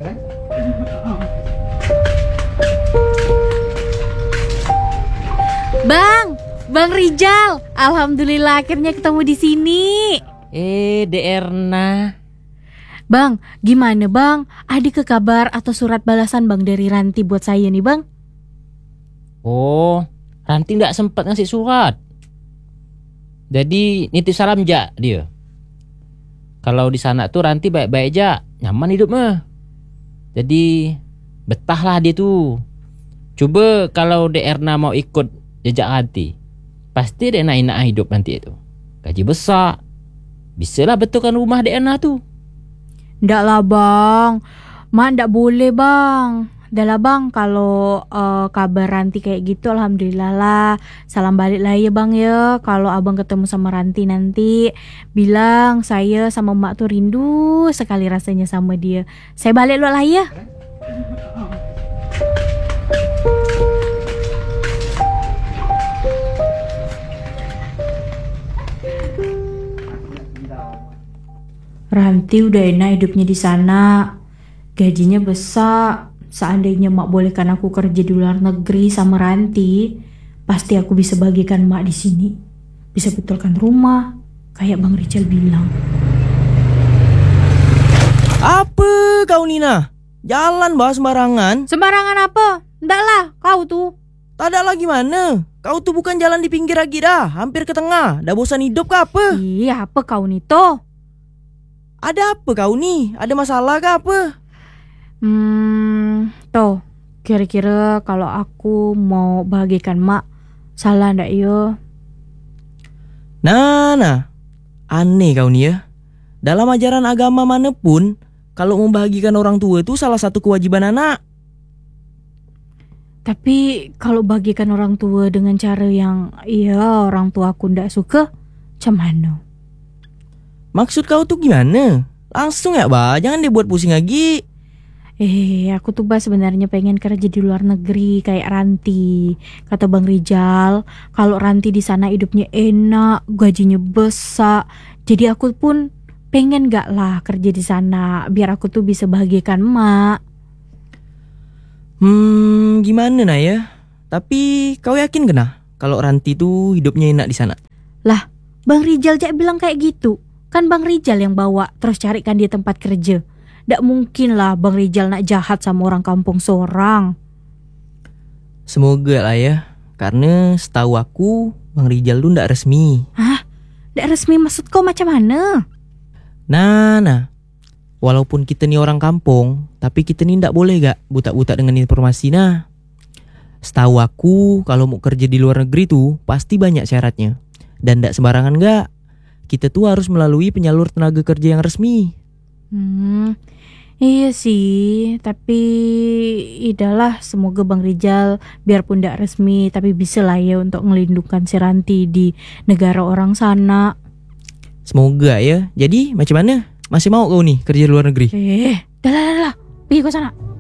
Bang Rijal, alhamdulillah akhirnya ketemu di sini. Derna. Bang, gimana bang? Ada ke kabar atau surat balasan bang dari Ranti buat saya nih bang? Oh, Ranti nggak sempat ngasih surat. Jadi nitip salam aja dia. Kalau di sana tuh Ranti baik-baik aja, nyaman hidup mah. Jadi betahlah dia tuh. Coba kalau Erna mau ikut jejak Ranti, pasti dia enak-enak hidup nanti itu. Gaji besar, bisalah betulkan rumah Erna tuh. Ndak lah bang, mak ndak boleh bang. Dah lah bang, kalau kabar Ranti kayak gitu alhamdulillah lah. Salam balik lah ya bang ya. Kalau abang ketemu sama Ranti nanti, bilang saya sama mak tuh rindu sekali rasanya sama dia. Saya balik lu lah ya. Ranti udah enak hidupnya di sana, gajinya besar. Seandainya mak bolehkan aku kerja di luar negeri sama Ranti, pasti aku bisa bagikan mak di sini, bisa betulkan rumah, kayak Bang Rijal bilang. Apa kau Nina? Jalan bah sembarangan. Sembarangan apa? Ndak lah, kau tuh. Tak ada lagi mana? Kau tuh bukan jalan di pinggir lagi dah, hampir ke tengah. Dah bosan hidup ke apa? Iya, apa kau nih toh? Ada apa kau nih? Ada masalah ke apa? Toh, kira-kira kalau aku mau bahagikan mak, salah ndak yo? Nah, aneh kau nih ya. Dalam ajaran agama manapun, kalau membahagikan orang tua itu salah satu kewajiban anak. Tapi kalau bagikan orang tua dengan cara yang orang tua aku ndak suka, macam mana? Maksud kau tuh gimana? Langsung ya bah, jangan dibuat pusing lagi. Aku tuh bah sebenarnya pengen kerja di luar negeri kayak Ranti. Kata Bang Rijal, kalau Ranti di sana hidupnya enak, gajinya besar. Jadi aku pun pengen gak lah kerja di sana, biar aku tuh bisa bahagiakan mak. Gimana nah ya? Tapi kau yakin kena kalau Ranti tuh hidupnya enak di sana? Lah, Bang Rijal jak bilang kayak gitu. Kan Bang Rijal yang bawa, terus carikan dia tempat kerja. Ndak mungkin lah Bang Rijal nak jahat sama orang kampung seorang. Semoga lah ya. Karena setahu aku Bang Rijal tuh ndak resmi. Hah? Ndak resmi maksud kau macam mana? Nah. Walaupun kita nih orang kampung, tapi kita nih ndak boleh gak buta-buta dengan informasi nah. Setahu aku kalau mau kerja di luar negeri tuh pasti banyak syaratnya. Dan ndak sembarangan gak. Kita tuh harus melalui penyalur tenaga kerja yang resmi. Iya sih, tapi idahlah semoga Bang Rijal biarpun tidak resmi tapi bisa lah ya untuk melindungkan si Ranti di negara orang sana. Semoga ya. Jadi macam mana? Masih mau kau nih kerja di luar negeri? Dah lah, pergi ke sana.